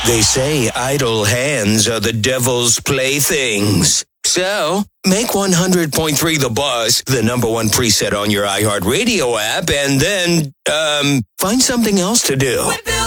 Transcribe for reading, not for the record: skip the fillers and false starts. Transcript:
They say idle hands are the devil's playthings. So, make 100.3 The Buzz the number one preset on your iHeartRadio app and then, find something else to do.